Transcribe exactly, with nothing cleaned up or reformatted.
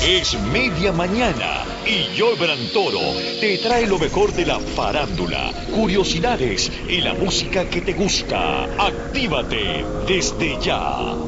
Es media mañana y Joel Toro te trae lo mejor de la farándula, curiosidades y la música que te gusta. Actívate desde ya.